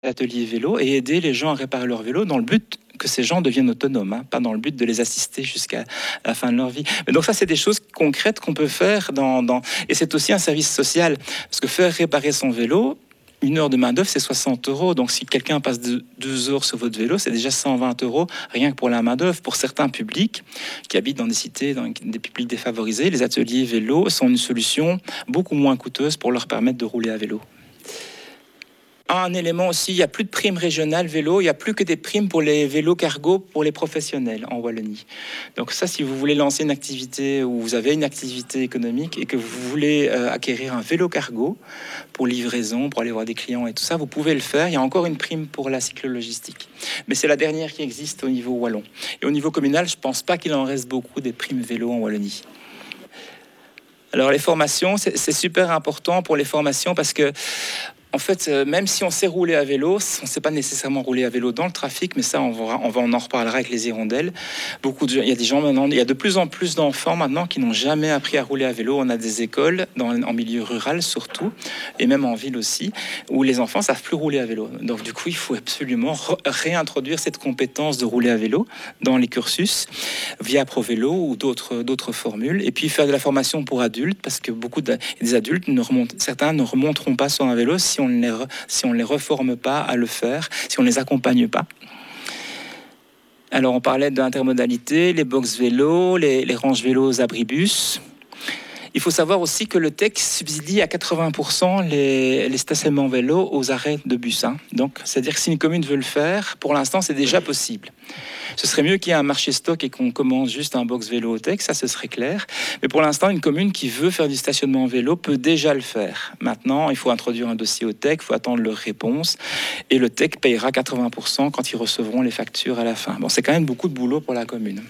ateliers vélo et aider les gens à réparer leur vélo dans le but que ces gens deviennent autonomes, pas dans le but de les assister jusqu'à la fin de leur vie. Mais donc ça, c'est des choses concrètes qu'on peut faire et c'est aussi un service social, parce que faire réparer son vélo, 1 heure de main-d'œuvre, c'est 60 €. Donc, si quelqu'un passe 2 heures sur votre vélo, c'est déjà 120 € rien que pour la main-d'œuvre. Pour certains publics qui habitent dans des cités, dans des publics défavorisés, les ateliers vélo sont une solution beaucoup moins coûteuse pour leur permettre de rouler à vélo. Un élément aussi, il n'y a plus de primes régionales vélo, il n'y a plus que des primes pour les vélos cargo pour les professionnels en Wallonie. Donc ça, si vous voulez lancer une activité ou vous avez une activité économique et que vous voulez acquérir un vélo cargo pour livraison, pour aller voir des clients et tout ça, vous pouvez le faire. Il y a encore une prime pour la cyclo-logistique. Mais c'est la dernière qui existe au niveau wallon. Et au niveau communal, je ne pense pas qu'il en reste beaucoup des primes vélo en Wallonie. Alors les formations, c'est super important pour les formations parce que en fait, même si on sait rouler à vélo, on ne sait pas nécessairement rouler à vélo dans le trafic, mais ça, on en reparlera avec les hirondelles. Il y a des gens maintenant, il y a de plus en plus d'enfants maintenant qui n'ont jamais appris à rouler à vélo. On a des écoles en milieu rural surtout, et même en ville aussi, où les enfants ne savent plus rouler à vélo. Donc du coup, il faut absolument réintroduire cette compétence de rouler à vélo dans les cursus via ProVélo ou d'autres formules, et puis faire de la formation pour adultes, parce que des adultes certains ne remonteront pas sur un vélo si on ne les reforme pas à le faire, si on ne les accompagne pas. Alors on parlait d'intermodalité, les box vélos, les ranges vélos abribus. Il faut savoir aussi que le TEC subsidie à 80% les stationnements vélos aux arrêts de bus. Donc, c'est-à-dire que si une commune veut le faire, pour l'instant, c'est déjà possible. Ce serait mieux qu'il y ait un marché stock et qu'on commence juste un box vélo au TEC, ça, ce serait clair. Mais pour l'instant, une commune qui veut faire du stationnement vélo peut déjà le faire. Maintenant, il faut introduire un dossier au TEC, il faut attendre leur réponse. Et le TEC payera 80% quand ils recevront les factures à la fin. Bon, c'est quand même beaucoup de boulot pour la commune.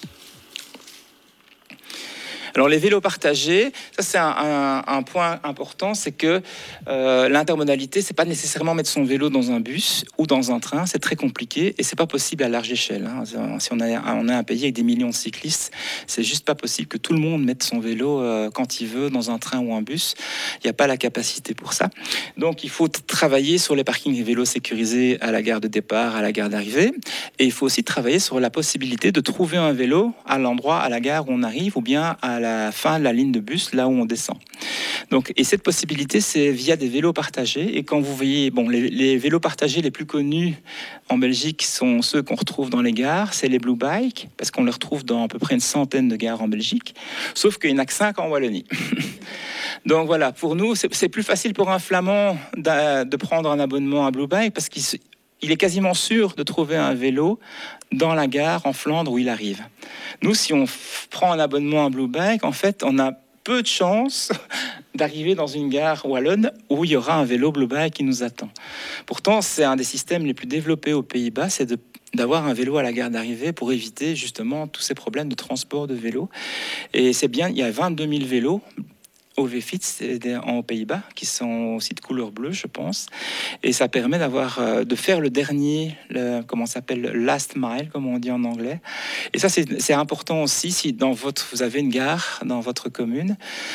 Alors les vélos partagés, ça c'est un point important, c'est que l'intermodalité, c'est pas nécessairement mettre son vélo dans un bus ou dans un train, c'est très compliqué et c'est pas possible à large échelle. Si on a un pays avec des millions de cyclistes, c'est juste pas possible que tout le monde mette son vélo quand il veut dans un train ou un bus. Il n'y a pas la capacité pour ça. Donc il faut travailler sur les parkings des vélos sécurisés à la gare de départ, à la gare d'arrivée, et il faut aussi travailler sur la possibilité de trouver un vélo à l'endroit, à la gare où on arrive, ou bien à la fin de la ligne de bus, là où on descend. Donc, et cette possibilité, c'est via des vélos partagés. Et quand vous voyez, les vélos partagés les plus connus en Belgique sont ceux qu'on retrouve dans les gares, c'est les Blue Bike, parce qu'on les retrouve dans à peu près une centaine de gares en Belgique, sauf qu'il n'y en a que 5 en Wallonie. Donc voilà, pour nous, c'est plus facile pour un Flamand de prendre un abonnement à Blue Bike, parce qu'il est quasiment sûr de trouver un vélo dans la gare en Flandre où il arrive. Nous, si on prend un abonnement à Blue Bike, en fait, on a peu de chances d'arriver dans une gare wallonne où il y aura un vélo Blue Bike qui nous attend. Pourtant, c'est un des systèmes les plus développés aux Pays-Bas, c'est d'avoir un vélo à la gare d'arrivée pour éviter justement tous ces problèmes de transport de vélos. Et c'est bien, il y a 22 000 vélos OV-Fit aux Pays-Bas, qui sont aussi de couleur bleue, je pense. Et ça permet de faire le dernier, comment ça s'appelle, last mile, comme on dit en anglais. Et ça, c'est important aussi, si vous avez une gare dans votre commune.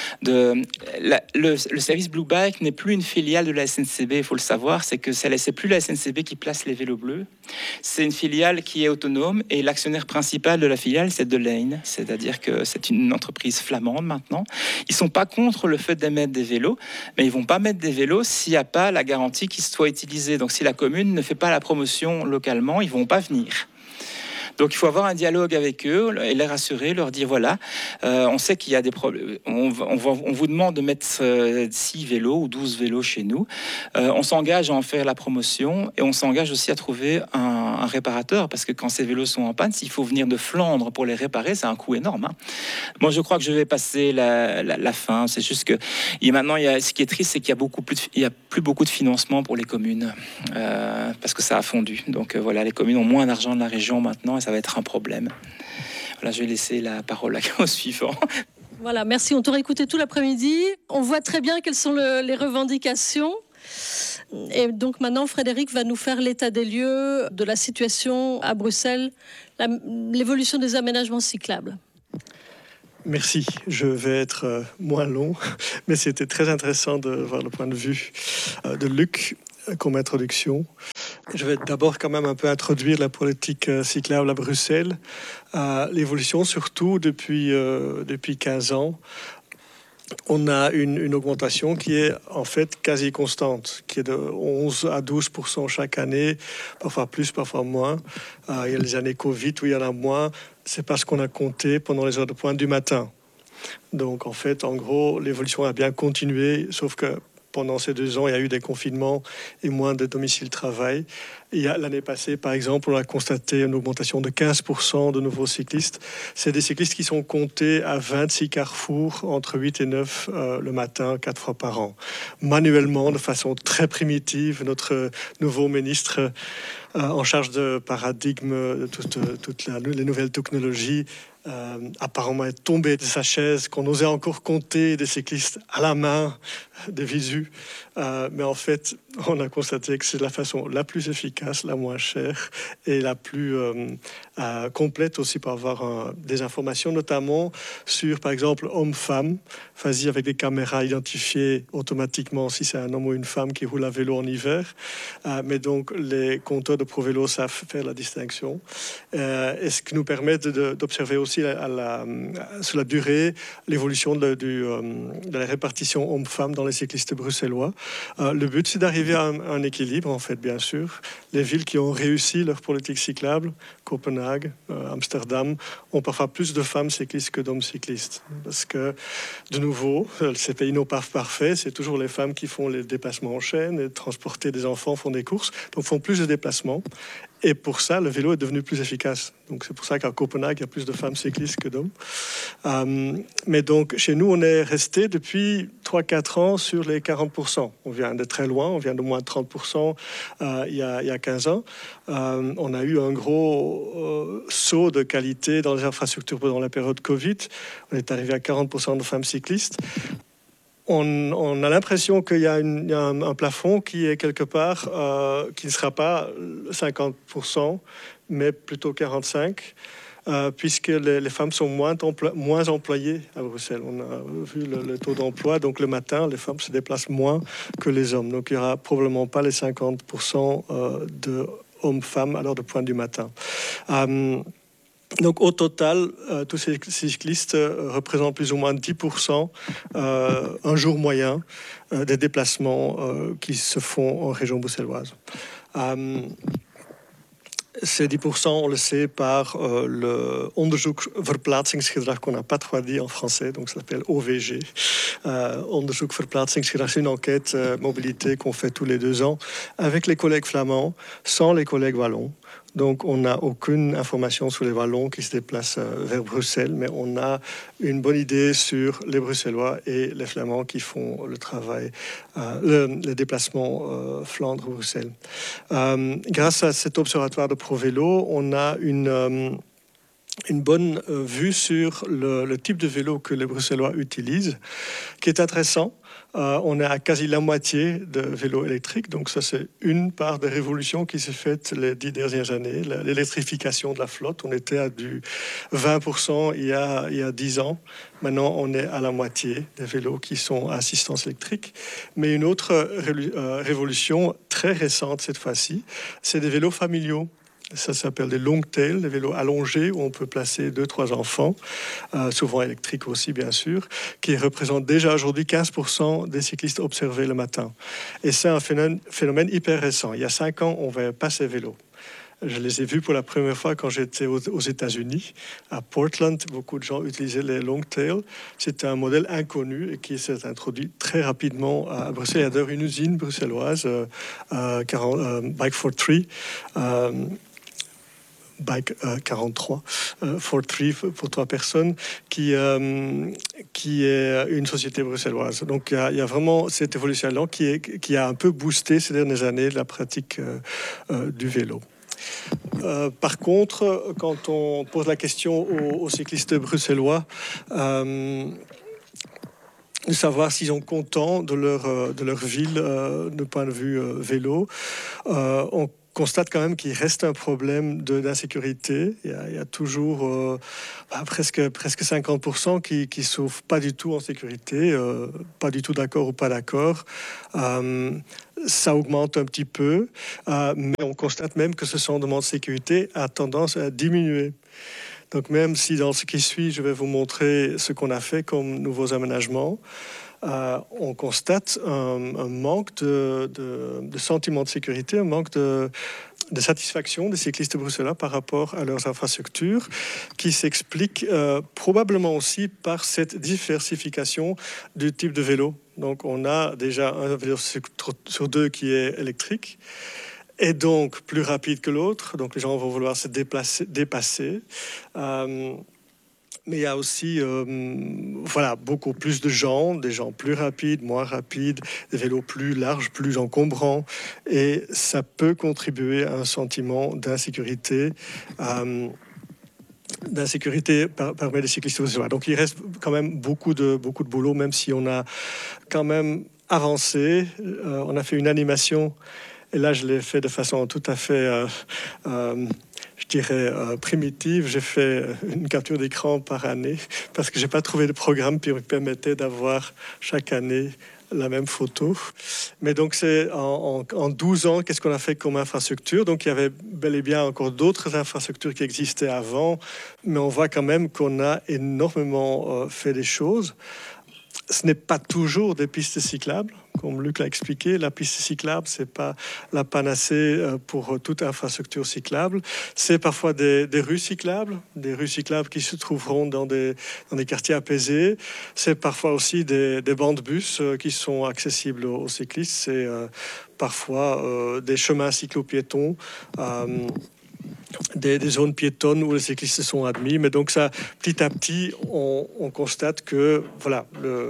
Le service Blue Bike n'est plus une filiale de la SNCB, il faut le savoir. C'est plus la SNCB qui place les vélos bleus. C'est une filiale qui est autonome et l'actionnaire principal de la filiale, c'est De Lane. C'est-à-dire que c'est une entreprise flamande maintenant. Ils ne sont pas contre le fait d'émettre des vélos, mais ils ne vont pas mettre des vélos s'il n'y a pas la garantie qu'ils soient utilisés. Donc si la commune ne fait pas la promotion localement, ils ne vont pas venir. Donc il faut avoir un dialogue avec eux et les rassurer, leur dire voilà, on sait qu'il y a des problèmes, on vous demande de mettre 6 vélos ou 12 vélos chez nous, on s'engage à en faire la promotion et on s'engage aussi à trouver un réparateur, parce que quand ces vélos sont en panne, s'il faut venir de Flandre pour les réparer, c'est un coût énorme. Moi je crois que je vais passer la fin, c'est juste que maintenant, ce qui est triste, c'est qu'il n'y a plus beaucoup de financement pour les communes, parce que ça a fondu. Donc voilà, les communes ont moins d'argent de la région maintenant, et ça va être un problème. Voilà, je vais laisser la parole au suivant. Voilà, merci. On t'aurait écouté tout l'après-midi. On voit très bien quelles sont les revendications. Et donc maintenant, Frédéric va nous faire l'état des lieux de la situation à Bruxelles, l'évolution des aménagements cyclables. Merci, je vais être moins long, mais c'était très intéressant de voir le point de vue de Luc. comme introduction. Je vais d'abord quand même un peu introduire la politique cyclable à Bruxelles. L'évolution, surtout depuis 15 ans, on a une augmentation qui est en fait quasi constante, qui est de 11 à 12% chaque année, parfois plus, parfois moins. Il y a les années Covid où il y en a moins. C'est parce qu'on a compté pendant les heures de pointe du matin. Donc en fait, en gros, l'évolution a bien continué, sauf que pendant ces 2 ans, il y a eu des confinements et moins de domicile-travail. L'année passée, par exemple, on a constaté une augmentation de 15% de nouveaux cyclistes. C'est des cyclistes qui sont comptés à 26 carrefours entre 8 et 9 le matin, 4 fois par an. Manuellement, de façon très primitive, notre nouveau ministre en charge de paradigme de toutes les nouvelles technologies apparemment est tombé de sa chaise, qu'on osait encore compter des cyclistes à la main, des visus. Mais en fait, on a constaté que c'est la façon la plus efficace, la moins chère et la plus complète aussi pour avoir des informations, notamment sur, par exemple, hommes-femmes, vas-y avec des caméras identifiées automatiquement si c'est un homme ou une femme qui roule à vélo en hiver. Mais donc, les compteurs de ProVélo savent faire la distinction. Et ce qui nous permet d'observer aussi sur la durée l'évolution de la répartition hommes-femmes dans les cyclistes bruxellois. Le but, c'est d'arriver à un équilibre, en fait, bien sûr. Les villes qui ont réussi leur politique cyclable, Copenhague, Amsterdam, ont parfois plus de femmes cyclistes que d'hommes cyclistes. Parce que, de nouveau, ces pays n'ont pas parfait, c'est toujours les femmes qui font les déplacements en chaîne, et transporter des enfants, font des courses, donc font plus de déplacements. Et pour ça, le vélo est devenu plus efficace. Donc c'est pour ça qu'à Copenhague, il y a plus de femmes cyclistes que d'hommes. Mais donc, chez nous, on est resté depuis 3-4 ans sur les 40%. On vient de très loin, on vient de moins de 30% il y a 15 ans. On a eu un gros saut de qualité dans les infrastructures pendant la période Covid. On est arrivé à 40% de femmes cyclistes. On a l'impression qu'il y a un plafond qui est quelque part, qui ne sera pas 50%, mais plutôt 45%, puisque les femmes sont moins employées à Bruxelles. On a vu le taux d'emploi, donc le matin, les femmes se déplacent moins que les hommes. Donc il n'y aura probablement pas les 50% de hommes-femmes à l'heure de pointe du matin. Donc au total, tous ces cyclistes représentent plus ou moins 10%, un jour moyen, des déplacements qui se font en région bruxelloise. Ces 10%, on le sait par le onderzoek verplaatsingsgedrag, qu'on n'a pas trop dit en français, donc ça s'appelle OVG. Onderzoek verplaatsingsgedrag, c'est une enquête mobilité qu'on fait tous les 2 ans avec les collègues flamands, sans les collègues wallons. Donc, on n'a aucune information sur les Wallons qui se déplacent vers Bruxelles, mais on a une bonne idée sur les Bruxellois et les Flamands qui font le travail, les déplacements Flandre-Bruxelles. Grâce à cet observatoire de ProVélo, on a une bonne vue sur le type de vélo que les Bruxellois utilisent, qui est intéressant. On est à quasi la moitié de vélos électriques, donc ça c'est une part des révolutions qui s'est faite les 10 dernières années, l'électrification de la flotte. On était à du 20% il y a 10 ans. Maintenant, on est à la moitié des vélos qui sont à assistance électrique. Mais une autre révolution très récente cette fois-ci, c'est des vélos familiaux. Ça s'appelle des long tail, des vélos allongés où on peut placer 2-3 enfants, souvent électriques aussi bien sûr, qui représentent déjà aujourd'hui 15% des cyclistes observés le matin. Et c'est un phénomène hyper récent. Il y a 5 ans, on ne voyait pas ces vélos. Je les ai vus pour la première fois quand j'étais aux États-Unis, à Portland. Beaucoup de gens utilisaient les long tail. C'était un modèle inconnu et qui s'est introduit très rapidement à Bruxelles. Il y a d'ailleurs une usine bruxelloise, Bike for Three. Bike 43, for three, pour 3 personnes, qui est une société bruxelloise. Donc il y a vraiment cette évolution-là qui a un peu boosté ces dernières années la pratique du vélo. Par contre, quand on pose la question aux cyclistes bruxellois, de savoir s'ils sont contents de leur ville, de point de vue vélo, on constate quand même qu'il reste un problème d'insécurité. Il y a toujours presque 50% qui ne sont pas du tout en sécurité, pas du tout d'accord ou pas d'accord. Ça augmente un petit peu, mais on constate même que ce sentiment de sécurité a tendance à diminuer. Donc même si dans ce qui suit, je vais vous montrer ce qu'on a fait comme nouveaux aménagements, on constate un manque de sentiment de sécurité, un manque de satisfaction des cyclistes bruxellois par rapport à leurs infrastructures, qui s'explique probablement aussi par cette diversification du type de vélo. Donc on a déjà un vélo sur deux qui est électrique, et donc plus rapide que l'autre, donc les gens vont vouloir se dépasser. Mais il y a aussi beaucoup plus de gens, des gens plus rapides, moins rapides, des vélos plus larges, plus encombrants. Et ça peut contribuer à un sentiment d'insécurité. Parmi les cyclistes. Donc il reste quand même beaucoup de boulot, même si on a quand même avancé. On a fait une animation, et là je l'ai fait de façon tout à fait... primitive. J'ai fait une capture d'écran par année parce que j'ai pas trouvé de programme qui me permettait d'avoir chaque année la même photo. Mais donc c'est en 12 ans, qu'est-ce qu'on a fait comme infrastructure? Donc il y avait bel et bien encore d'autres infrastructures qui existaient avant, mais on voit quand même qu'on a énormément fait des choses. Ce n'est pas toujours des pistes cyclables. Comme Luc l'a expliqué, la piste cyclable, ce n'est pas la panacée pour toute infrastructure cyclable. C'est parfois des rues cyclables qui se trouveront dans des quartiers apaisés. C'est parfois aussi des bancs de bus qui sont accessibles aux cyclistes. C'est parfois des chemins cyclo-piétons. Des zones piétonnes où les cyclistes sont admis, mais donc ça, petit à petit, on constate que voilà,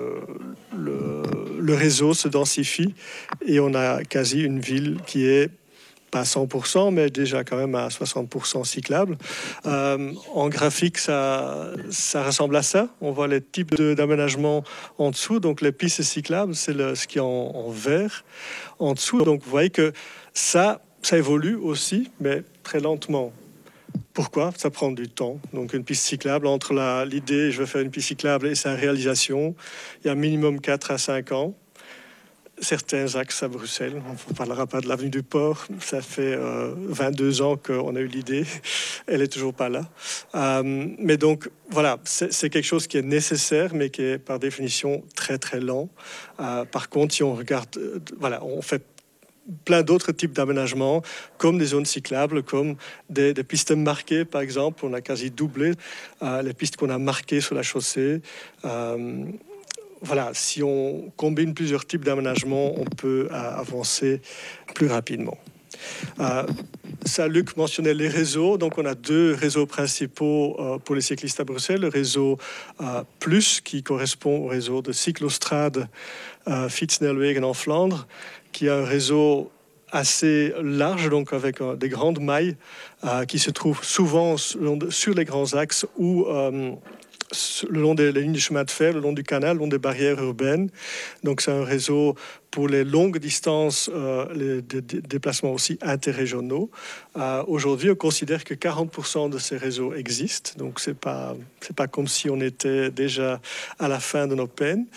le réseau se densifie et on a quasi une ville qui est pas 100%, mais déjà quand même à 60% cyclable. En graphique, ça ressemble à ça. On voit les types d'aménagements en dessous. Donc les pistes cyclables, c'est ce qui est en vert en dessous. Donc vous voyez que ça évolue aussi, mais très lentement. Pourquoi? Ça prend du temps. Donc une piste cyclable, entre l'idée je vais faire une piste cyclable et sa réalisation, il y a minimum 4 à 5 ans. Certains axes à Bruxelles, on ne parlera pas de l'avenue du Port, ça fait 22 ans qu'on a eu l'idée, elle n'est toujours pas là. Mais donc voilà, c'est quelque chose qui est nécessaire, mais qui est par définition très très lent. Par contre, si on regarde, on fait plein d'autres types d'aménagements, comme des zones cyclables, comme des pistes marquées, par exemple. On a quasi doublé les pistes qu'on a marquées sur la chaussée. Si on combine plusieurs types d'aménagements, on peut avancer plus rapidement. Luc mentionnait les réseaux. Donc, on a 2 réseaux principaux pour les cyclistes à Bruxelles. Le réseau Plus, qui correspond au réseau de cyclostrade Fietsnelwegen en Flandre, qui a un réseau assez large, donc avec des grandes mailles qui se trouvent souvent sur les grands axes ou le long des lignes de chemin de fer, le long du canal, le long des barrières urbaines. Donc c'est un réseau pour les longues distances, les déplacements aussi interrégionaux. Aujourd'hui, on considère que 40% de ces réseaux existent. Donc c'est pas comme si on était déjà à la fin de nos peines.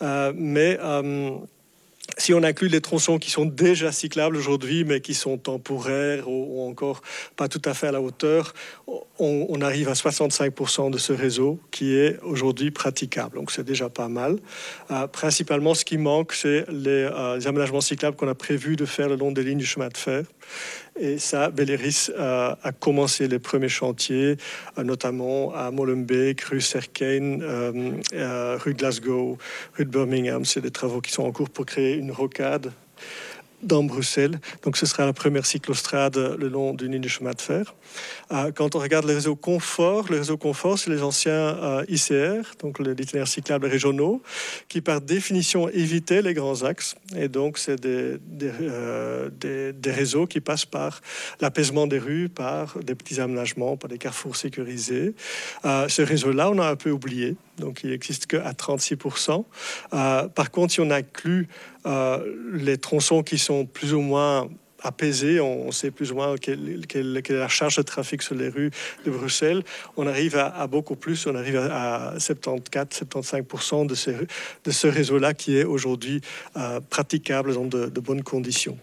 Si on inclut les tronçons qui sont déjà cyclables aujourd'hui, mais qui sont temporaires ou encore pas tout à fait à la hauteur, on arrive à 65% de ce réseau qui est aujourd'hui praticable. Donc c'est déjà pas mal. Principalement, ce qui manque, c'est les aménagements cyclables qu'on a prévu de faire le long des lignes du chemin de fer. Et ça, Belleris a commencé les premiers chantiers, notamment à Molenbeek, rue Serkijn, rue Glasgow, rue de Birmingham. C'est des travaux qui sont en cours pour créer une rocade dans Bruxelles. Donc ce sera la première cyclostrade le long d'une ligne de chemin de fer. Quand on regarde le réseau confort, c'est les anciens ICR, donc les itinéraires cyclables régionaux, qui par définition évitaient les grands axes. Et donc c'est des réseaux qui passent par l'apaisement des rues, par des petits aménagements, par des carrefours sécurisés. Ce réseau-là, on a un peu oublié. Donc il n'existe qu'à 36%. Par contre, si on inclut les tronçons qui sont plus ou moins apaisé, on sait plus ou moins quelle est la charge de trafic sur les rues de Bruxelles. On arrive à beaucoup plus, on arrive à 74-75% de ce réseau-là qui est aujourd'hui praticable dans de bonnes conditions.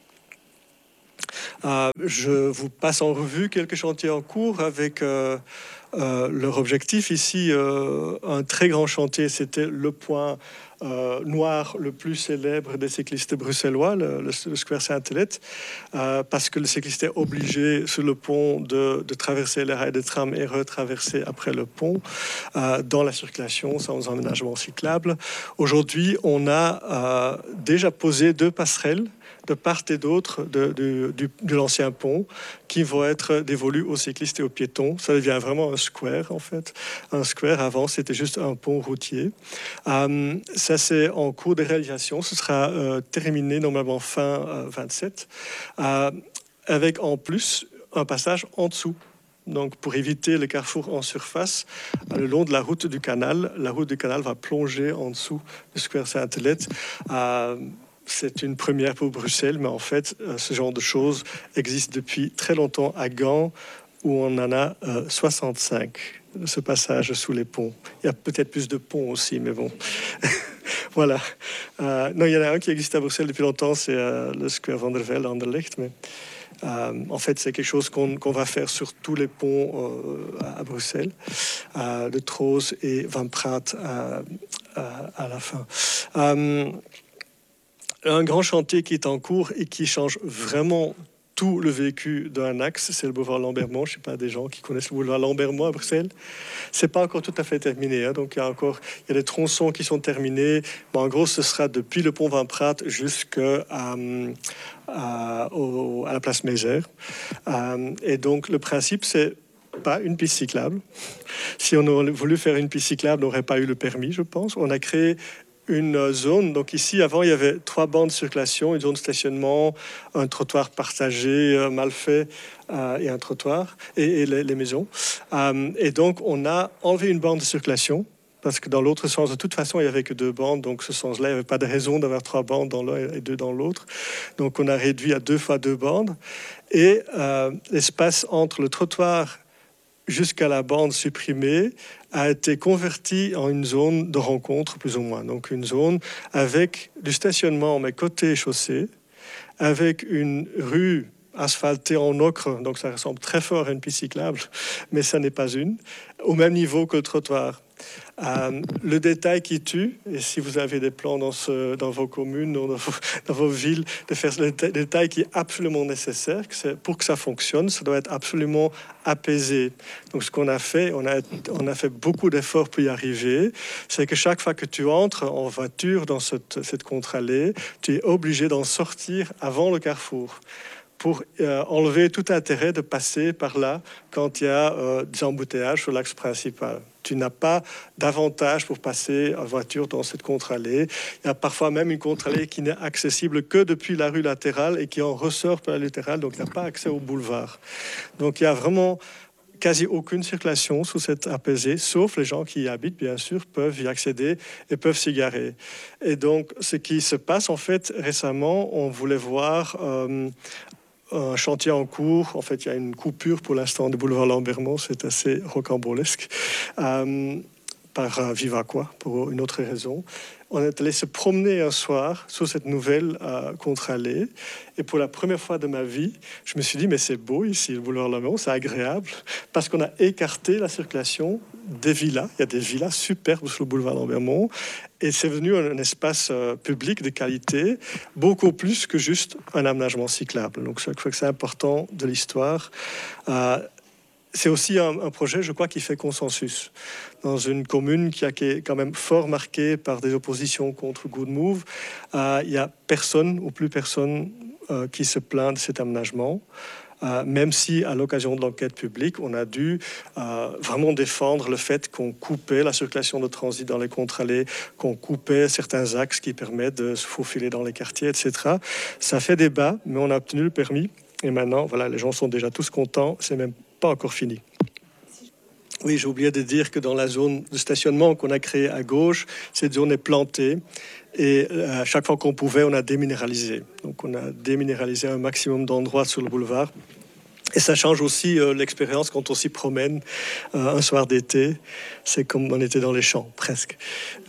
Je vous passe en revue quelques chantiers en cours avec leur objectif. Ici, un très grand chantier, c'était le point noir le plus célèbre des cyclistes bruxellois, le Square Saint-Hélène, parce que le cycliste est obligé sur le pont de traverser les rails de tram et retraverser après le pont dans la circulation sans aménagement cyclable. Aujourd'hui, on a déjà posé 2 passerelles de part et d'autre de l'ancien pont qui vont être dévolus aux cyclistes et aux piétons. Ça devient vraiment un square, en fait. Un square, avant, c'était juste un pont routier. Ça, c'est en cours de réalisation. Ce sera terminé normalement fin 27, avec en plus un passage en dessous. Donc, pour éviter le carrefour en surface, le long de la route du canal va plonger en dessous du Square Saint-Hélène. C'est une première pour Bruxelles, mais en fait, ce genre de choses existe depuis très longtemps à Gand, où on en a 65, ce passage sous les ponts. Il y a peut-être plus de ponts aussi, mais bon. Voilà. Non, il y en a un qui existe à Bruxelles depuis longtemps, c'est le Square Van der Velde, Anderlecht, mais en fait, c'est quelque chose qu'on va faire sur tous les ponts à Bruxelles, de Troos et Van Praat à la fin. Un grand chantier qui est en cours et qui change vraiment tout le vécu d'un axe, c'est le boulevard Lambermont. Je ne sais pas, des gens qui connaissent le boulevard Lambermont à Bruxelles. C'est pas encore tout à fait terminé, hein. Donc il y a des tronçons qui sont terminés. Bon, en gros, ce sera depuis le pont Van Praat jusqu'à la place Mézère. Et donc le principe, c'est pas une piste cyclable. Si on aurait voulu faire une piste cyclable, on n'aurait pas eu le permis, je pense. On a créé une zone. Donc ici, avant, il y avait 3 bandes de circulation, une zone de stationnement, un trottoir partagé, mal fait, et un trottoir, et les maisons. Et donc, on a enlevé une bande de circulation, parce que dans l'autre sens, de toute façon, il n'y avait que 2 bandes. Donc, ce sens-là, il n'y avait pas de raison d'avoir 3 bandes dans l'un et 2 dans l'autre. Donc, on a réduit à 2 fois 2 bandes. Et l'espace entre le trottoir jusqu'à la bande supprimée a été converti en une zone de rencontre, plus ou moins. Donc une zone avec du stationnement, mais côté chaussée, avec une rue asphaltée en ocre, donc ça ressemble très fort à une piste cyclable, mais ça n'est pas une, au même niveau que le trottoir. Le détail qui tue, et si vous avez des plans dans vos communes, dans vos villes, de faire le détail qui est absolument nécessaire, pour que ça fonctionne, ça doit être absolument apaisé. Donc ce qu'on a fait, on a fait beaucoup d'efforts pour y arriver, c'est que chaque fois que tu entres en voiture dans cette contre-allée, tu es obligé d'en sortir avant le carrefour, pour enlever tout intérêt de passer par là quand il y a des embouteillages sur l'axe principal. Tu n'as pas d'avantage pour passer en voiture dans cette contre-allée. Il y a parfois même une contre-allée qui n'est accessible que depuis la rue latérale et qui en ressort par la latérale, donc il n'y a pas accès au boulevard. Donc il y a vraiment quasi aucune circulation sous cette apaisée, sauf les gens qui y habitent, bien sûr, peuvent y accéder et peuvent s'y garer. Et donc, ce qui se passe, en fait, récemment, on voulait voir un chantier en cours. En fait, il y a une coupure pour l'instant du boulevard Lambermont, c'est assez rocambolesque, par Vivaquois, pour une autre raison. On est allé se promener un soir sous cette nouvelle contre-allée. Et pour la première fois de ma vie, je me suis dit, mais c'est beau ici, le boulevard Lambermont, c'est agréable, parce qu'on a écarté la circulation des villas. Il y a des villas superbes sur le boulevard Lambermont. Et c'est devenu un espace public de qualité, beaucoup plus que juste un aménagement cyclable. Donc je crois que c'est important de l'histoire. C'est aussi un projet, je crois, qui fait consensus. Dans une commune qui est quand même fort marquée par des oppositions contre Good Move, il n'y a personne ou plus personne qui se plaint de cet aménagement. Même si, à l'occasion de l'enquête publique, on a dû vraiment défendre le fait qu'on coupait la circulation de transit dans les contre-allées, qu'on coupait certains axes qui permettent de se faufiler dans les quartiers, etc. Ça fait débat, mais on a obtenu le permis. Et maintenant, voilà, les gens sont déjà tous contents. C'est même pas encore fini. Oui, j'ai oublié de dire que dans la zone de stationnement qu'on a créée à gauche, cette zone est plantée. Et à chaque fois qu'on pouvait, on a déminéralisé. Donc on a déminéralisé un maximum d'endroits sur le boulevard. Et ça change aussi l'expérience quand on s'y promène un soir d'été. C'est comme on était dans les champs, presque.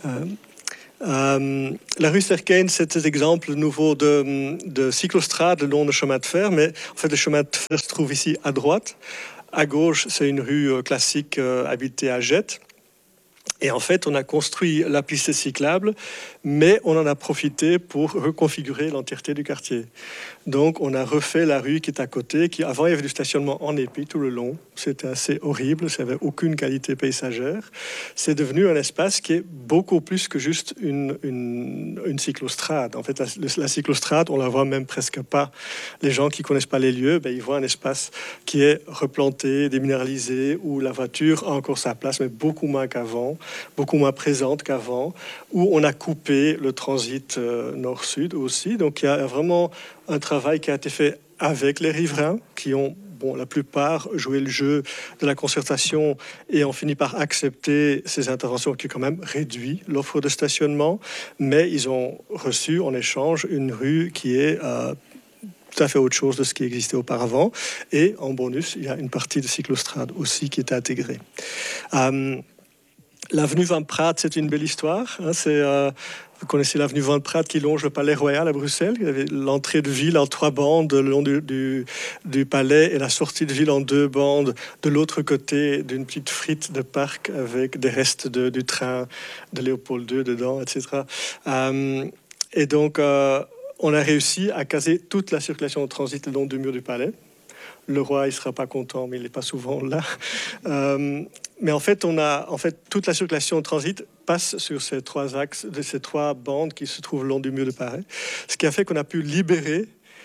La rue Serkijn, c'est un exemple nouveau de cyclostrade le long du chemin de fer. Mais en fait, le chemin de fer se trouve ici à droite. À gauche, c'est une rue classique habitée à Jette. Et en fait, on a construit la piste cyclable, mais on en a profité pour reconfigurer l'entièreté du quartier. Donc, on a refait la rue qui est à côté, qui avant, il y avait du stationnement en épi tout le long. C'était assez horrible, ça n'avait aucune qualité paysagère. C'est devenu un espace qui est beaucoup plus que juste une cyclostrade. En fait, la cyclostrade, on la voit même presque pas. Les gens qui connaissent pas les lieux, ils voient un espace qui est replanté, déminéralisé, où la voiture a encore sa place, mais beaucoup moins qu'avant, beaucoup moins présente qu'avant, où on a coupé le transit nord-sud aussi. Donc, il y a vraiment un travail qui a été fait avec les riverains qui ont, la plupart joué le jeu de la concertation et ont fini par accepter ces interventions qui ont quand même réduit l'offre de stationnement, mais ils ont reçu en échange une rue qui est tout à fait autre chose de ce qui existait auparavant. Et en bonus, il y a une partie de cyclostrade aussi qui est intégrée. L'avenue Van Praat, c'est une belle histoire. Vous connaissez l'avenue Van Praat qui longe le Palais Royal à Bruxelles. Il y avait l'entrée de ville en 3 bandes le long du palais et la sortie de ville en 2 bandes de l'autre côté d'une petite frite de parc avec des restes du train de Léopold II dedans, etc. Et donc, on a réussi à caser toute la circulation de transit le long du mur du palais. Le roi, il ne sera pas content, mais il n'est pas souvent là. Mais en fait, toute la circulation de transit passe sur ces 3 axes, de ces 3 bandes qui se trouvent le long du mur de Paris. Ce qui a fait qu'on a pu libérer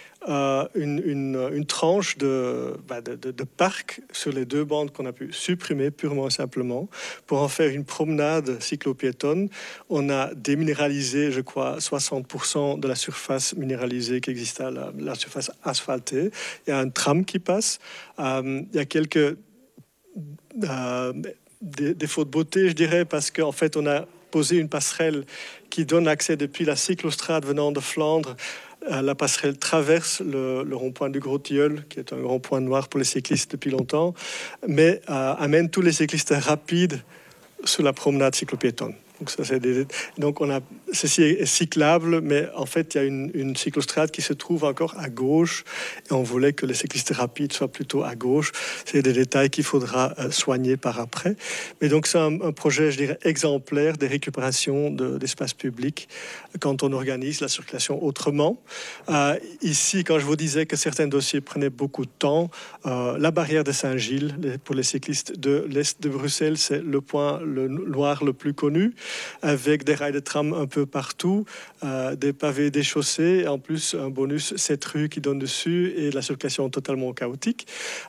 une tranche de parc sur les 2 bandes qu'on a pu supprimer purement et simplement pour en faire une promenade cyclo-piétonne. On a déminéralisé, je crois, 60% de la surface minéralisée qui existait, la surface asphaltée. Il y a un tram qui passe. Il y a quelques défauts de beauté, je dirais, parce qu'en fait, on a posé une passerelle qui donne accès depuis la cyclostrade venant de Flandre. La passerelle traverse le rond-point du Gros Tilleul, qui est un rond-point noir pour les cyclistes depuis longtemps, mais amène tous les cyclistes rapides sur la promenade cyclo-piétonne. Donc, ceci est cyclable, mais en fait, il y a une cyclostrade qui se trouve encore à gauche, et on voulait que les cyclistes rapides soient plutôt à gauche. C'est des détails qu'il faudra soigner par après. Mais donc, c'est un projet, je dirais, exemplaire des récupérations d'espace public quand on organise la circulation autrement. Ici, quand je vous disais que certains dossiers prenaient beaucoup de temps, la barrière de Saint-Gilles, pour les cyclistes de l'Est de Bruxelles, c'est le point noir le plus connu, avec des rails de tram un peu partout, des pavés, des chaussées, et en plus un bonus, cette rue qui donne dessus et la circulation totalement chaotique.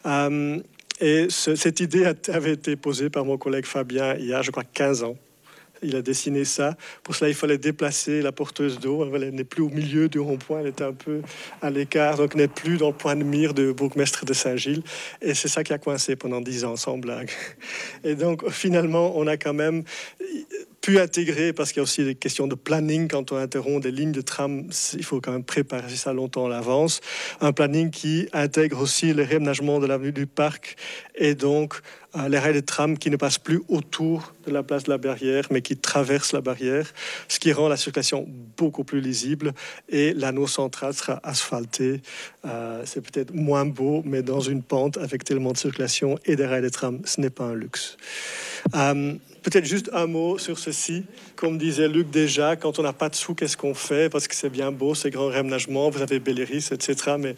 Et cette idée avait été posée par mon collègue Fabien il y a, je crois, 15 ans. Il a dessiné ça. Pour cela, il fallait déplacer la porteuse d'eau. Elle n'est plus au milieu du rond-point, elle était un peu à l'écart, donc n'est plus dans le point de mire de bourgmestre de Saint-Gilles. Et c'est ça qui a coincé pendant 10 ans, sans blague. Et donc, finalement, on a quand même pu intégrer, parce qu'il y a aussi des questions de planning, quand on interrompt des lignes de tram, il faut quand même préparer ça longtemps à l'avance. Un planning qui intègre aussi le réaménagement de l'avenue du Parc et donc les rails de tram qui ne passent plus autour de la place de la barrière, mais qui traversent la barrière, ce qui rend la circulation beaucoup plus lisible et l'anneau central sera asphalté. C'est peut-être moins beau, mais dans une pente avec tellement de circulation et des rails de tram, ce n'est pas un luxe. Peut-être juste un mot sur ceci. Comme disait Luc déjà, quand on n'a pas de sous, qu'est-ce qu'on fait? Parce que c'est bien beau, ces grands réaménagements, vous avez Belleris, etc. Mais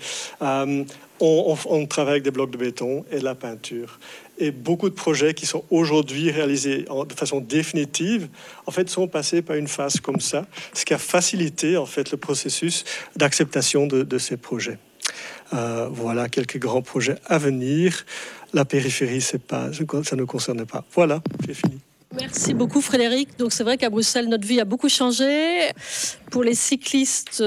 on travaille avec des blocs de béton et de la peinture. Et beaucoup de projets qui sont aujourd'hui réalisés de façon définitive, en fait, sont passés par une phase comme ça, ce qui a facilité en fait le processus d'acceptation de ces projets. Voilà quelques grands projets à venir. La périphérie, ça ne concerne pas. Voilà, j'ai fini. Merci beaucoup Frédéric. Donc c'est vrai qu'à Bruxelles, notre vie a beaucoup changé. Pour les cyclistes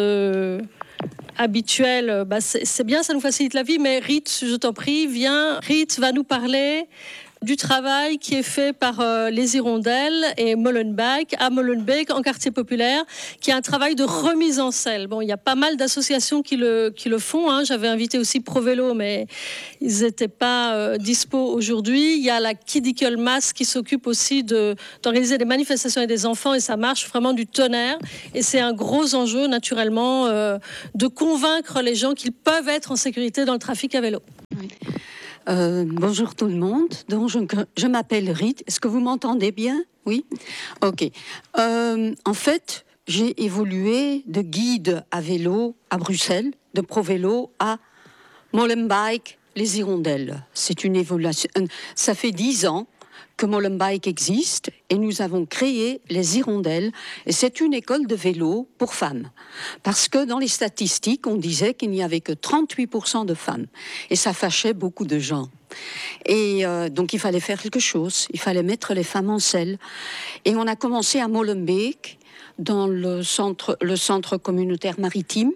habituels, c'est bien, ça nous facilite la vie. Mais Rit, je t'en prie, viens. Rit va nous parler du travail qui est fait par les Hirondelles et Molenbeek, à Molenbeek, en quartier populaire, qui est un travail de remise en selle. Bon, il y a pas mal d'associations qui le font. Hein. J'avais invité aussi ProVélo, mais ils n'étaient pas dispo aujourd'hui. Il y a la Kidikel Mass qui s'occupe aussi d'organiser des manifestations avec des enfants, et ça marche vraiment du tonnerre. Et c'est un gros enjeu, naturellement, de convaincre les gens qu'ils peuvent être en sécurité dans le trafic à vélo. Oui. Bonjour tout le monde. Donc, je m'appelle Rite. Est-ce que vous m'entendez bien? Oui. Ok. En fait, j'ai évolué de guide à vélo à Bruxelles, de ProVélo à Molenbeek, les Hirondelles. C'est une évolution. Ça fait 10 ans que Molenbeek existe et nous avons créé les Hirondelles. Et c'est une école de vélo pour femmes. Parce que dans les statistiques, on disait qu'il n'y avait que 38% de femmes. Et ça fâchait beaucoup de gens. Et donc il fallait faire quelque chose. Il fallait mettre les femmes en selle. Et on a commencé à Molenbeek, dans le centre communautaire maritime,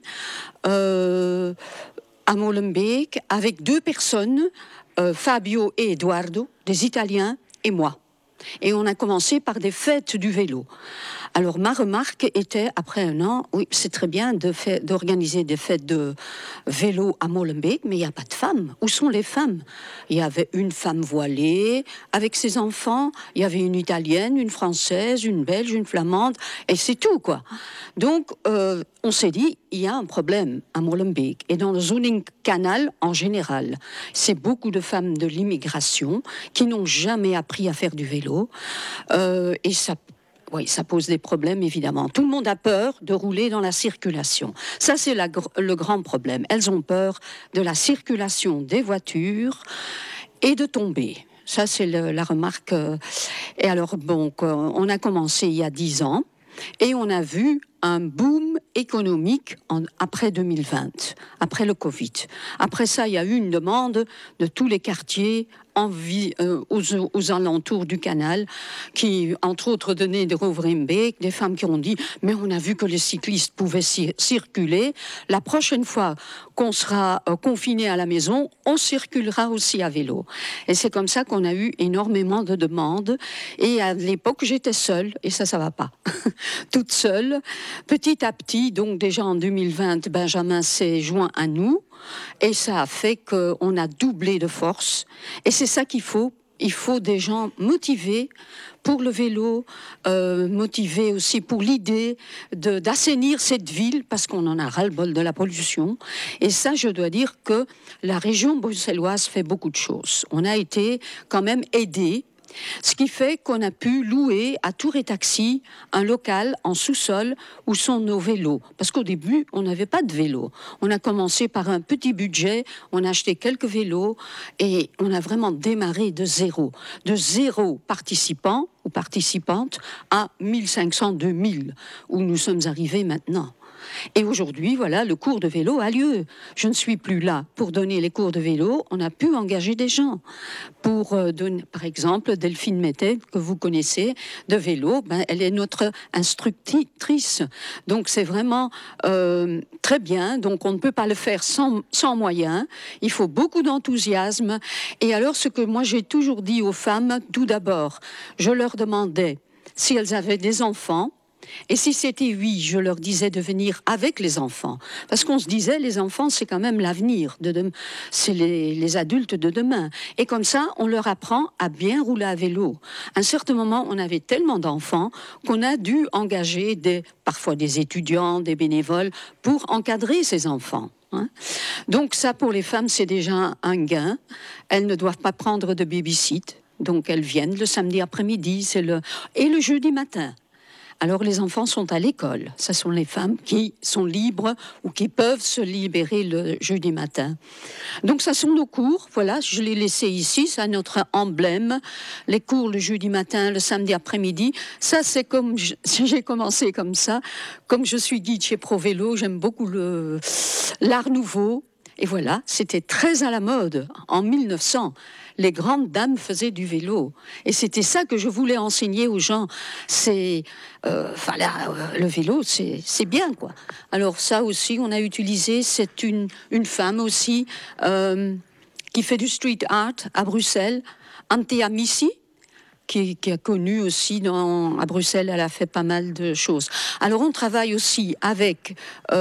à Molenbeek, avec 2 personnes, Fabio et Eduardo, des Italiens, et moi. Et on a commencé par des fêtes du vélo. Alors ma remarque était, après un an, oui, c'est très bien d'organiser des fêtes de vélo à Molenbeek, mais il n'y a pas de femmes. Où sont les femmes? Il y avait une femme voilée avec ses enfants, il y avait une Italienne, une Française, une Belge, une Flamande, et c'est tout, quoi. Donc, on s'est dit, il y a un problème à Molenbeek. Et dans le zoning canal, en général, c'est beaucoup de femmes de l'immigration qui n'ont jamais appris à faire du vélo. Et ça pose des problèmes, évidemment. Tout le monde a peur de rouler dans la circulation. Ça, c'est le grand problème. Elles ont peur de la circulation des voitures et de tomber. Ça, c'est la remarque. Et alors, bon, on a commencé il y a 10 ans et on a vu un boom économique après 2020, après le Covid. Après ça, il y a eu une demande de tous les quartiers aux alentours du canal, qui, entre autres, donnaient de Roverenbeek, des femmes qui ont dit « mais on a vu que les cyclistes pouvaient circuler, la prochaine fois qu'on sera confiné à la maison, on circulera aussi à vélo ». Et c'est comme ça qu'on a eu énormément de demandes. Et à l'époque, j'étais seule, et ça va pas. Toute seule. Petit à petit, donc déjà en 2020, Benjamin s'est joint à nous et ça a fait qu'on a doublé de force. Et c'est ça qu'il faut. Il faut des gens motivés pour le vélo, motivés aussi pour l'idée d'assainir cette ville, parce qu'on en a ras-le-bol de la pollution. Et ça, je dois dire que la région bruxelloise fait beaucoup de choses. On a été quand même aidés. Ce qui fait qu'on a pu louer à Tour et Taxi un local en sous-sol où sont nos vélos. Parce qu'au début, on n'avait pas de vélos. On a commencé par un petit budget, on a acheté quelques vélos et on a vraiment démarré de zéro. De 0 participants ou participantes à 1500, 2000, où nous sommes arrivés maintenant. Et aujourd'hui, voilà, le cours de vélo a lieu. Je ne suis plus là pour donner les cours de vélo. On a pu engager des gens pour donner, par exemple, Delphine Mettet, que vous connaissez, de vélo. Elle est notre instructrice. Donc, c'est vraiment très bien. Donc, on ne peut pas le faire sans moyens. Il faut beaucoup d'enthousiasme. Et alors, ce que moi, j'ai toujours dit aux femmes, tout d'abord, je leur demandais si elles avaient des enfants. Et si c'était oui, je leur disais de venir avec les enfants. Parce qu'on se disait, les enfants, c'est quand même l'avenir. C'est les adultes de demain. Et comme ça, on leur apprend à bien rouler à vélo. À un certain moment, on avait tellement d'enfants qu'on a dû engager parfois des étudiants, des bénévoles, pour encadrer ces enfants. Donc ça, pour les femmes, c'est déjà un gain. Elles ne doivent pas prendre de baby-sit. Donc elles viennent le samedi après-midi et le jeudi matin. Alors les enfants sont à l'école. Ce sont les femmes qui sont libres ou qui peuvent se libérer le jeudi matin. Donc ça sont nos cours. Voilà, je l'ai laissé ici. C'est notre emblème. Les cours le jeudi matin, le samedi après-midi. Ça, c'est comme j'ai commencé comme ça. Comme je suis guide chez ProVélo, j'aime beaucoup l'art nouveau. Et voilà, c'était très à la mode en 1900. Les grandes dames faisaient du vélo. Et c'était ça que je voulais enseigner aux gens. Le vélo, c'est bien, quoi. Alors ça aussi, on a utilisé, c'est une femme aussi qui fait du street art à Bruxelles, Antea Missi, qui est connue aussi à Bruxelles. Elle a fait pas mal de choses. Alors, on travaille aussi avec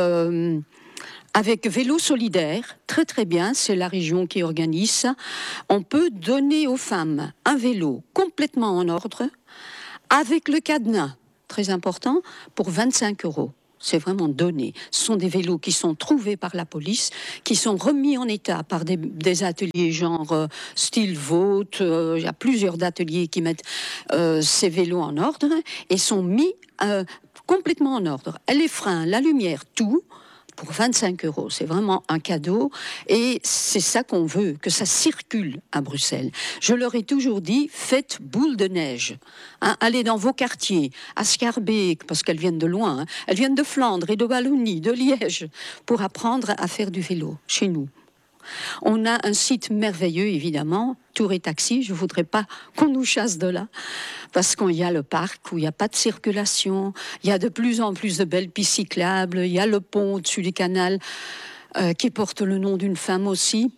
Vélo Solidaire, très très bien, c'est la région qui organise ça. On peut donner aux femmes un vélo complètement en ordre, avec le cadenas, très important, pour 25 €. C'est vraiment donné. Ce sont des vélos qui sont trouvés par la police, qui sont remis en état par des ateliers genre style Vaute. Il y a plusieurs ateliers qui mettent ces vélos en ordre et sont mis complètement en ordre. Les freins, la lumière, tout, pour 25 €. C'est vraiment un cadeau et c'est ça qu'on veut, que ça circule à Bruxelles. Je leur ai toujours dit, faites boule de neige. Hein, allez dans vos quartiers, à Schaerbeek, parce qu'elles viennent de loin. Hein. Elles viennent de Flandre et de Wallonie, de Liège, pour apprendre à faire du vélo chez nous. On a un site merveilleux, évidemment, Tour et Taxi. Je ne voudrais pas qu'on nous chasse de là, parce qu'il y a le parc où il n'y a pas de circulation. Il y a de plus en plus de belles pistes cyclables. Il y a le pont au-dessus du canal qui porte le nom d'une femme aussi.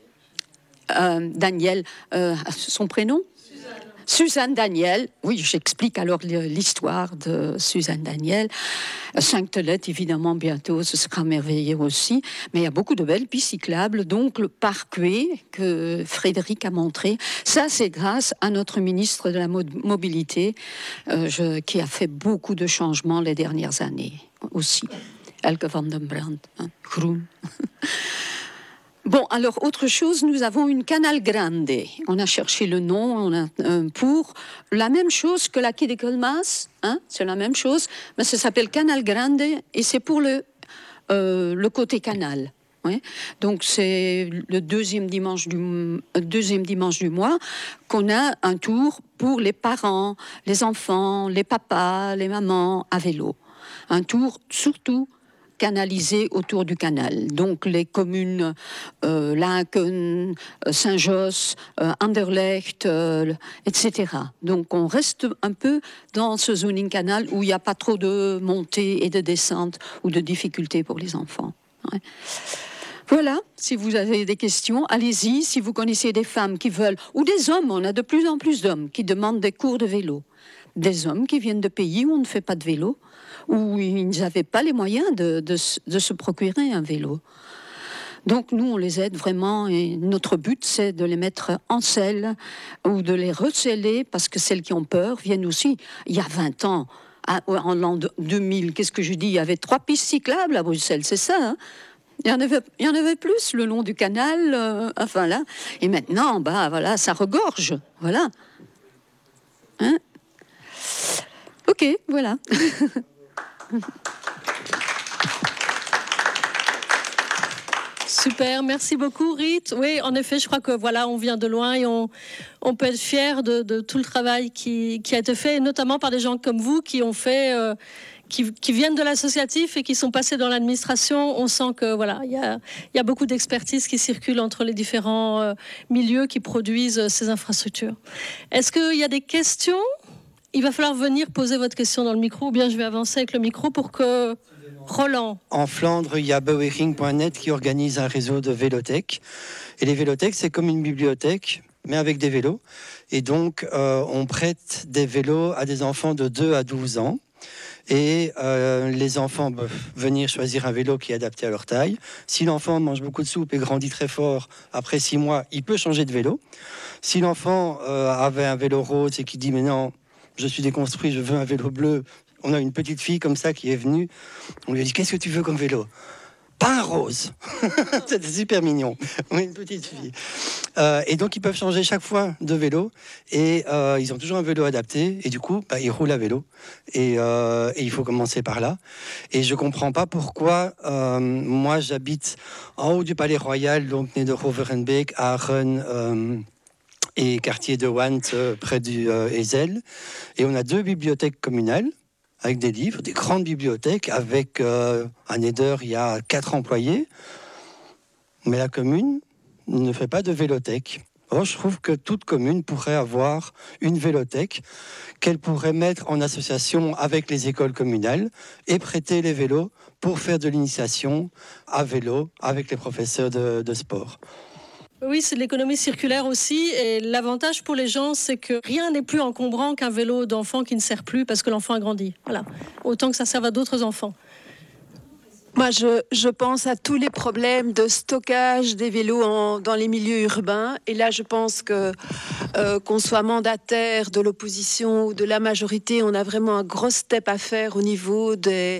Daniel, son prénom ? Suzanne Daniel, oui, j'explique alors l'histoire de Suzanne Daniel. Sainte-Thelette, évidemment, bientôt, ce sera merveilleux aussi. Mais il y a beaucoup de belles pistes cyclables. Donc, le parkway que Frédéric a montré, ça, c'est grâce à notre ministre de la Mobilité, qui a fait beaucoup de changements les dernières années aussi. Elke van den Brand, hein, groen. Bon, alors, autre chose, nous avons une Canal Grande. On a cherché le nom pour la même chose que la Quai des Colmas, hein, c'est la même chose, mais ça s'appelle Canal Grande et c'est pour le côté canal. Ouais. Donc, c'est le deuxième dimanche du mois qu'on a un tour pour les parents, les enfants, les papas, les mamans à vélo. Un tour surtout canalisé autour du canal. Donc les communes Laken, Saint-Josse, Anderlecht, etc. Donc on reste un peu dans ce zoning canal où il n'y a pas trop de montées et de descentes ou de difficultés pour les enfants. Ouais. Voilà, si vous avez des questions, allez-y. Si vous connaissez des femmes qui veulent, ou des hommes, on a de plus en plus d'hommes qui demandent des cours de vélo. Des hommes qui viennent de pays où on ne fait pas de vélo, où ils n'avaient pas les moyens de se procurer un vélo. Donc nous, on les aide vraiment et notre but, c'est de les mettre en selle ou de les receller parce que celles qui ont peur viennent aussi. Il y a 20 ans, en l'an 2000, qu'est-ce que je dis ? Il y avait 3 pistes cyclables à Bruxelles, c'est ça, hein ? Il y en avait plus le long du canal, enfin là. Et maintenant, voilà, ça regorge, voilà. Hein ? Ok, voilà. Super, merci beaucoup Rite. Oui, en effet, je crois que voilà, on vient de loin et on peut être fier de tout le travail qui a été fait, et notamment par des gens comme vous qui ont fait, qui viennent de l'associatif et qui sont passés dans l'administration. On sent que voilà, il y a beaucoup d'expertise qui circule entre les différents milieux qui produisent ces infrastructures. Est-ce qu'il y a des questions ? Il va falloir venir poser votre question dans le micro, ou bien je vais avancer avec le micro pour que Roland. En Flandre, il y a Beweging.net qui organise un réseau de vélothèques. Et les vélothèques, c'est comme une bibliothèque, mais avec des vélos. Et donc, on prête des vélos à des enfants de 2 à 12 ans. Et les enfants peuvent venir choisir un vélo qui est adapté à leur taille. Si l'enfant mange beaucoup de soupe et grandit très fort, après 6 mois, il peut changer de vélo. Si l'enfant avait un vélo rose et qui dit « mais non, je suis déconstruit, je veux un vélo bleu », on a une petite fille comme ça qui est venue. On lui a dit « qu'est-ce que tu veux comme vélo ?» Pas un rose. C'était super mignon. Oui, une petite fille. Et donc, ils peuvent changer chaque fois de vélo. Et ils ont toujours un vélo adapté. Et du coup, ils roulent à vélo. Et il faut commencer par là. Et je ne comprends pas pourquoi moi, j'habite en haut du Palais Royal, donc né de Roverenbeek, Aachen et quartier de Wandt, près du Ezel. Et on a 2 bibliothèques communales avec des livres, des grandes bibliothèques, avec un Eder, il y a 4 employés. Mais la commune ne fait pas de vélothèque. Or, je trouve que toute commune pourrait avoir une vélothèque qu'elle pourrait mettre en association avec les écoles communales et prêter les vélos pour faire de l'initiation à vélo avec les professeurs de sport. Oui, c'est de l'économie circulaire aussi. Et l'avantage pour les gens, c'est que rien n'est plus encombrant qu'un vélo d'enfant qui ne sert plus parce que l'enfant a grandi. Voilà. Autant que ça serve à d'autres enfants. Moi, je pense à tous les problèmes de stockage des vélos dans les milieux urbains. Et là, je pense que qu'on soit mandataire de l'opposition ou de la majorité, on a vraiment un gros step à faire au niveau de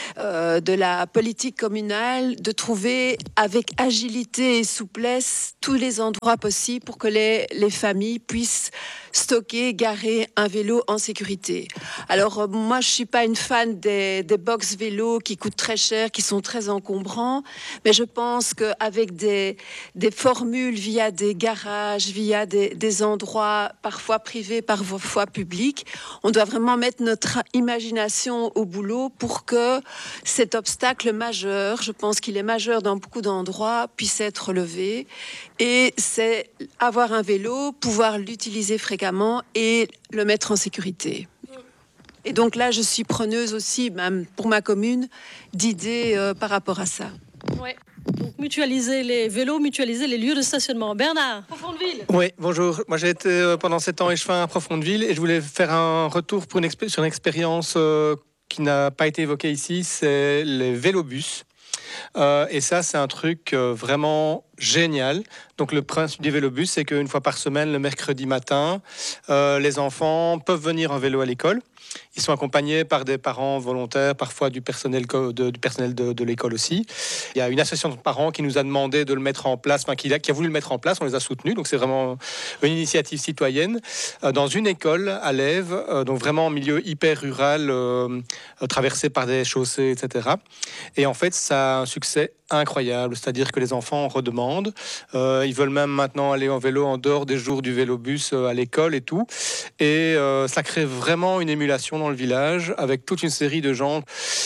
la politique communale, de trouver avec agilité et souplesse tous les endroits possibles pour que les familles puissent stocker, garer un vélo en sécurité. Alors, moi, je suis pas une fan des box vélos qui coûtent très cher, qui sont très encombrants, mais je pense qu'avec des formules via des garages, via des endroits parfois privés, parfois publics, on doit vraiment mettre notre imagination au boulot pour que cet obstacle majeur, je pense qu'il est majeur dans beaucoup d'endroits, puisse être relevé. Et c'est avoir un vélo, pouvoir l'utiliser fréquemment et le mettre en sécurité. Et donc là, je suis preneuse aussi, même pour ma commune, d'idées par rapport à ça. Ouais. Donc mutualiser les vélos, mutualiser les lieux de stationnement. Bernard, Profondeville. Oui, bonjour. Moi j'ai été pendant 7 ans échevin à Profondeville et je voulais faire un retour sur une expérience qui n'a pas été évoquée ici, c'est les vélobus. Et ça, c'est un truc vraiment génial. Donc le principe du vélobus, c'est qu'une fois par semaine, le mercredi matin, les enfants peuvent venir en vélo à l'école. Ils sont accompagnés par des parents volontaires, parfois du personnel de l'école aussi. Il y a une association de parents qui nous a demandé de le mettre en place, qui a voulu le mettre en place, on les a soutenus. Donc c'est vraiment une initiative citoyenne dans une école à Lèves, donc vraiment en milieu hyper rural, traversé par des chaussées, etc. Et en fait, ça a un succès incroyable, c'est-à-dire que les enfants en redemandent. Ils veulent même maintenant aller en vélo en dehors des jours du vélobus à l'école et tout. Et ça crée vraiment une émulation dans le village avec toute une série de gens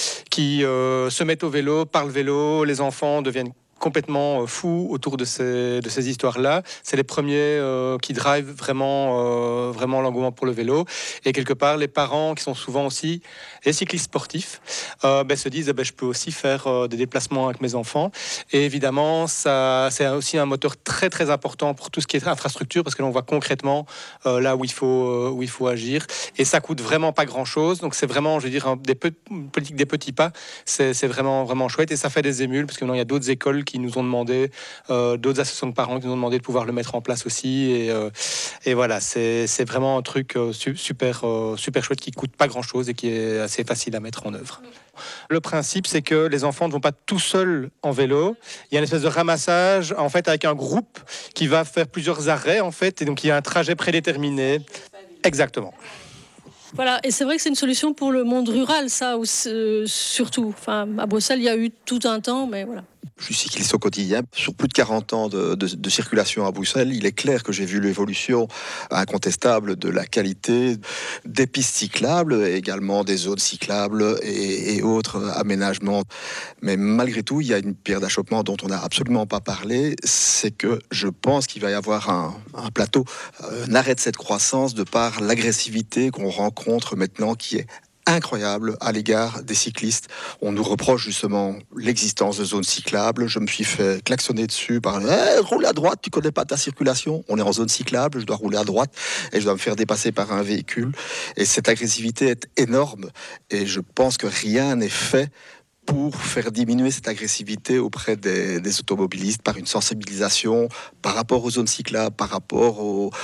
qui se mettent au vélo, parlent vélo, les enfants deviennent complètement fous autour de ces histoires-là. C'est les premiers qui drivent vraiment l'engouement pour le vélo. Et quelque part, les parents, qui sont souvent aussi les cyclistes sportifs, se disent je peux aussi faire des déplacements avec mes enfants. Et évidemment, ça, c'est aussi un moteur très très important pour tout ce qui est infrastructure, parce que l'on voit concrètement là où il faut agir. Et ça coûte vraiment pas grand-chose. Donc c'est vraiment, je veux dire, politique des petits pas. C'est vraiment chouette. Et ça fait des émules, parce que maintenant, il y a d'autres écoles qui nous ont demandé, d'autres associations de parents qui nous ont demandé de pouvoir le mettre en place aussi. Et voilà, c'est vraiment un truc super chouette qui coûte pas grand-chose et qui est assez facile à mettre en œuvre. Le principe, c'est que les enfants ne vont pas tout seuls en vélo. Il y a une espèce de ramassage, en fait, avec un groupe qui va faire plusieurs arrêts, en fait, et donc il y a un trajet prédéterminé. Exactement. Voilà, et c'est vrai que c'est une solution pour le monde rural, ça, surtout. Enfin, à Bruxelles, il y a eu tout un temps, mais voilà. Je suis cycliste au quotidien. Sur plus de 40 ans de circulation à Bruxelles, il est clair que j'ai vu l'évolution incontestable de la qualité des pistes cyclables, également des zones cyclables et autres aménagements. Mais malgré tout, il y a une pierre d'achoppement dont on n'a absolument pas parlé, c'est que je pense qu'il va y avoir un plateau, un arrêt de cette croissance de par l'agressivité qu'on rencontre maintenant qui est incroyable à l'égard des cyclistes. On nous reproche justement l'existence de zones cyclables. Je me suis fait klaxonner dessus par roule à droite, tu connais pas ta circulation. On est en zone cyclable, je dois rouler à droite et je dois me faire dépasser par un véhicule. Et cette agressivité est énorme et je pense que rien n'est fait pour faire diminuer cette agressivité auprès des automobilistes par une sensibilisation par rapport aux zones cyclables, par rapport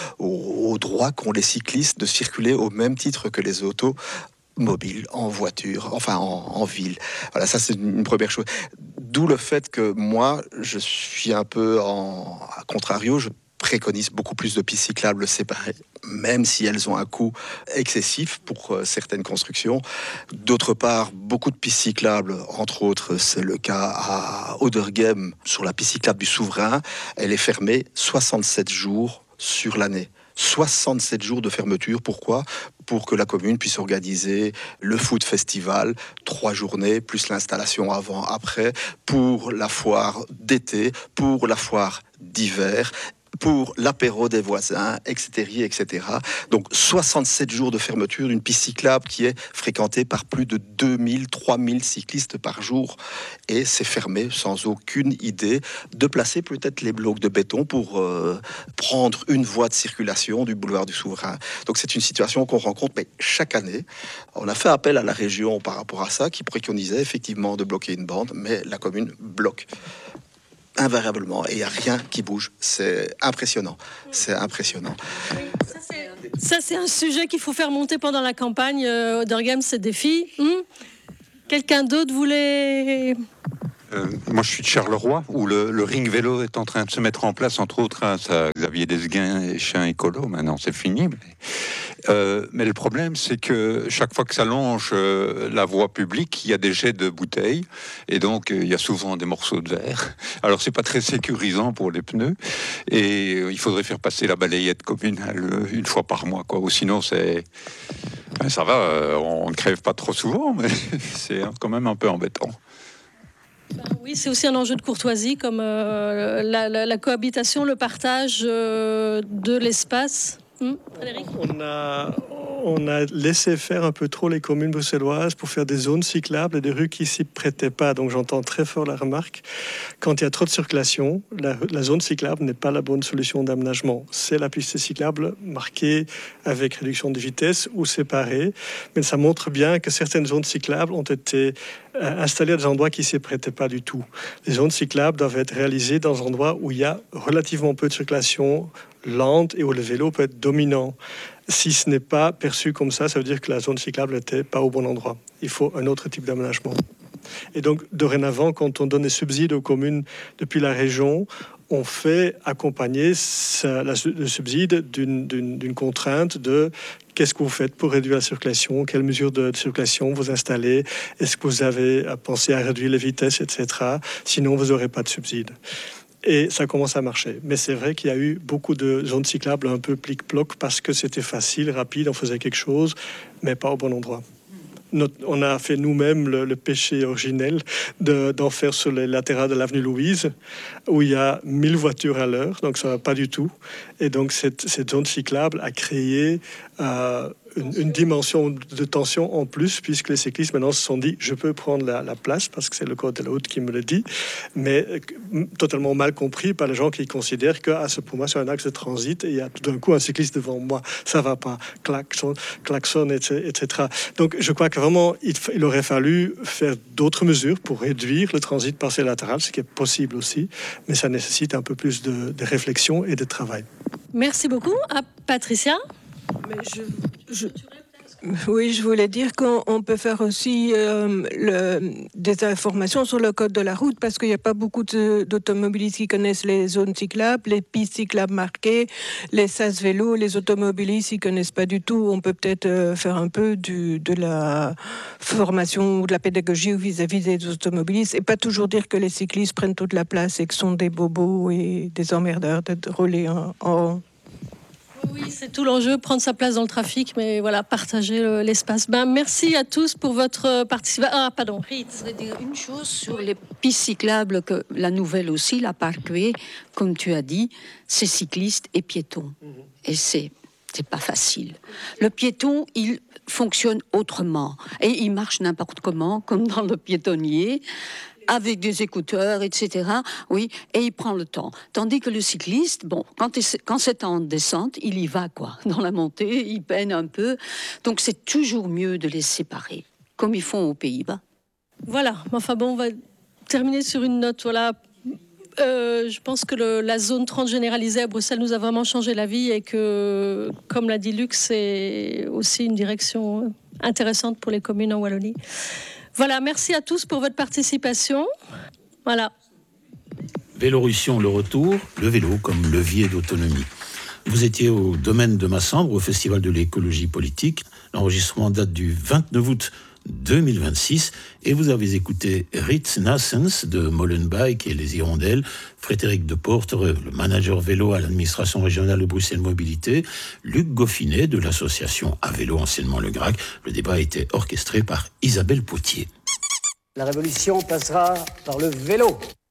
au droit qu'ont les cyclistes de circuler au même titre que les autos mobile, en voiture, enfin en ville. Voilà, ça c'est une première chose. D'où le fait que moi, je suis un peu à contrario, je préconise beaucoup plus de pistes cyclables séparées, même si elles ont un coût excessif pour certaines constructions. D'autre part, beaucoup de pistes cyclables, entre autres, c'est le cas à Oderghem, sur la piste cyclable du Souverain, elle est fermée 67 jours sur l'année. 67 jours de fermeture, pourquoi ? Pour que la commune puisse organiser le foot festival, 3 journées, plus l'installation avant, après, pour la foire d'été, pour la foire d'hiver, pour l'apéro des voisins, etc., etc. Donc 67 jours de fermeture d'une piste cyclable qui est fréquentée par plus de 2000, 3000 cyclistes par jour. Et c'est fermé sans aucune idée de placer peut-être les blocs de béton pour prendre une voie de circulation du boulevard du Souverain. Donc c'est une situation qu'on rencontre mais chaque année. On a fait appel à la région par rapport à ça, qui préconisait effectivement de bloquer une bande, mais la commune bloque invariablement, et il n'y a rien qui bouge. C'est impressionnant. C'est impressionnant. Ça, c'est un sujet qu'il faut faire monter pendant la campagne. Oderghem, c'est des filles. Quelqu'un d'autre voulait... Moi, je suis de Charleroi, où le ring vélo est en train de se mettre en place, entre autres, grâce à Xavier Desguin et Chien Écolo. Maintenant, c'est fini. Mais le problème, c'est que chaque fois que ça longe la voie publique, il y a des jets de bouteilles. Et donc, il y a souvent des morceaux de verre. Alors, c'est pas très sécurisant pour les pneus. Et il faudrait faire passer la balayette communale une fois par mois, quoi. Ou sinon, c'est... ça va, on ne crève pas trop souvent, mais c'est quand même un peu embêtant. Oui, c'est aussi un enjeu de courtoisie, comme la cohabitation, le partage de l'espace. Frédéric ? On a laissé faire un peu trop les communes bruxelloises pour faire des zones cyclables et des rues qui s'y prêtaient pas. Donc j'entends très fort la remarque. Quand il y a trop de circulation, la zone cyclable n'est pas la bonne solution d'aménagement. C'est la piste cyclable marquée avec réduction de vitesse ou séparée. Mais ça montre bien que certaines zones cyclables ont été installées à des endroits qui ne s'y prêtaient pas du tout. Les zones cyclables doivent être réalisées dans un endroit où il y a relativement peu de circulation lente et où le vélo peut être dominant. Si ce n'est pas perçu comme ça, ça veut dire que la zone cyclable n'était pas au bon endroit. Il faut un autre type d'aménagement. Et donc, dorénavant, quand on donne des subsides aux communes depuis la région, on fait accompagner le subside d'une contrainte de qu'est-ce que vous faites pour réduire la circulation, quelles mesures de circulation vous installez, est-ce que vous avez pensé à réduire les vitesses, etc. Sinon, vous n'aurez pas de subside. Et ça commence à marcher. Mais c'est vrai qu'il y a eu beaucoup de zones cyclables un peu plic-ploc parce que c'était facile, rapide, on faisait quelque chose, mais pas au bon endroit. On a fait nous-mêmes le péché originel d'en faire sur les latérales de l'avenue Louise, où il y a 1000 voitures à l'heure, donc ça ne va pas du tout. Et donc cette zone cyclable a créé une dimension de tension en plus, puisque les cyclistes maintenant se sont dit je peux prendre la place, parce que c'est le code de la route qui me le dit, mais totalement mal compris par les gens qui considèrent que pour moi c'est un axe de transit et il y a tout d'un coup un cycliste devant moi, ça va pas, klaxon, etc. Donc je crois que vraiment il aurait fallu faire d'autres mesures pour réduire le transit par ces latérales, ce qui est possible aussi, mais ça nécessite un peu plus de réflexion et de travail. Merci beaucoup. Patricia ? Mais oui, je voulais dire qu'on peut faire aussi des informations sur le code de la route, parce qu'il n'y a pas beaucoup d'automobilistes qui connaissent les zones cyclables, les pistes cyclables marquées, les sas vélos. Les automobilistes ils connaissent pas du tout. On peut peut-être faire un peu de la formation ou de la pédagogie vis-à-vis des automobilistes, et pas toujours dire que les cyclistes prennent toute la place et que sont des bobos et des emmerdeurs de rouler en Oui, c'est tout l'enjeu, prendre sa place dans le trafic, mais voilà, partager l'espace. Merci à tous pour votre participation. Ah, pardon, Rita. Je voudrais dire une chose sur les pistes cyclables, que la nouvelle aussi, la Parkway, comme tu as dit, c'est cyclistes et piétons. Et c'est pas facile. Le piéton, il fonctionne autrement. Et il marche n'importe comment, comme dans le piétonnier, avec des écouteurs, etc. Oui, et il prend le temps. Tandis que le cycliste, quand c'est en descente, il y va, quoi. Dans la montée, il peine un peu. Donc c'est toujours mieux de les séparer, comme ils font aux Pays-Bas. Voilà, enfin bon, on va terminer sur une note, voilà. Je pense que la zone 30 généralisée à Bruxelles nous a vraiment changé la vie et que, comme l'a dit Luc, c'est aussi une direction intéressante pour les communes en Wallonie. Voilà, merci à tous pour votre participation. Voilà. Vélorussion, le retour, le vélo comme levier d'autonomie. Vous étiez au domaine de Massembre, au Festival de l'écologie politique. L'enregistrement date du 29 août 2026 et vous avez écouté Ritz Nassens de Molenbeek et les Hirondelles, Frédéric de Portereux, le manager vélo à l'administration régionale de Bruxelles Mobilité, Luc Goffinet de l'association À Vélo, anciennement Le Grac. Le débat a été orchestré par Isabelle Potier. La révolution passera par le vélo.